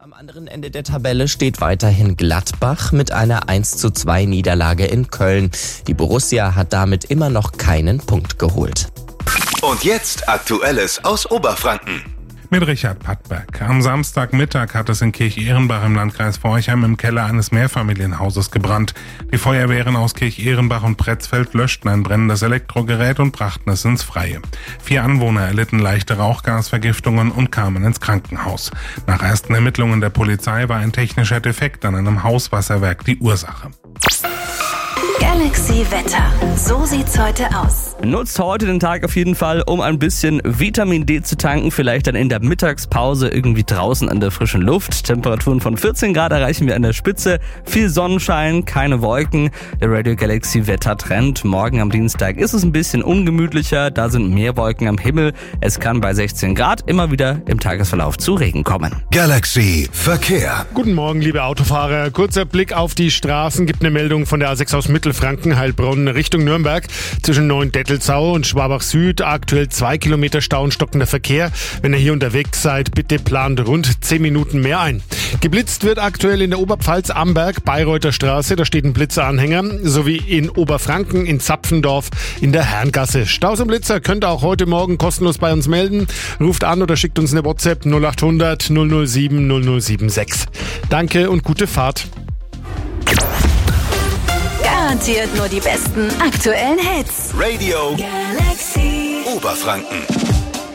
Am anderen Ende der Tabelle steht weiterhin Gladbach mit einer 1:2 Niederlage in Köln. Die Borussia hat damit immer noch keinen Punkt geholt. Und jetzt Aktuelles aus Oberfranken. Mit Richard Pattberg. Am Samstagmittag hat es in Kirch-Ehrenbach im Landkreis Forchheim im Keller eines Mehrfamilienhauses gebrannt. Die Feuerwehren aus Kirch-Ehrenbach und Pretzfeld löschten ein brennendes Elektrogerät und brachten es ins Freie. 4 Anwohner erlitten leichte Rauchgasvergiftungen und kamen ins Krankenhaus. Nach ersten Ermittlungen der Polizei war ein technischer Defekt an einem Hauswasserwerk die Ursache. Galaxy Wetter. So sieht's heute aus. Nutzt heute den Tag auf jeden Fall, um ein bisschen Vitamin D zu tanken. Vielleicht dann in der Mittagspause irgendwie draußen an der frischen Luft. Temperaturen von 14 Grad erreichen wir an der Spitze. Viel Sonnenschein, keine Wolken. Der Radio Galaxy Wettertrend. Morgen am Dienstag ist es ein bisschen ungemütlicher. Da sind mehr Wolken am Himmel. Es kann bei 16 Grad immer wieder im Tagesverlauf zu Regen kommen. Galaxy Verkehr. Guten Morgen, liebe Autofahrer. Kurzer Blick auf die Straßen. Gibt eine Meldung von der A6 aus Mittelfranken, Heilbronn, Richtung Nürnberg. Zwischen Neuendettelsau und Schwabach Süd aktuell 2 Kilometer Stau und stockender Verkehr. Wenn ihr hier unterwegs seid, bitte plant rund 10 Minuten mehr ein. Geblitzt wird aktuell in der Oberpfalz Amberg, Bayreuther Straße, da steht ein Blitzeranhänger, sowie in Oberfranken, in Zapfendorf, in der Herrengasse. Staus und Blitzer könnt ihr auch heute Morgen kostenlos bei uns melden. Ruft an oder schickt uns eine WhatsApp 0800 007 0076. Danke und gute Fahrt. Garantiert nur die besten aktuellen Hits. Radio Galaxy Oberfranken.